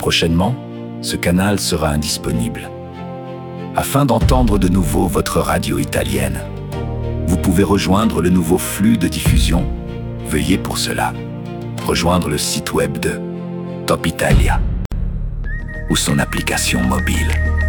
Prochainement, ce canal sera indisponible. Afin d'entendre de nouveau votre radio italienne, vous pouvez rejoindre le nouveau flux de diffusion. Veuillez pour cela rejoindre le site web de Top Italia ou son application mobile.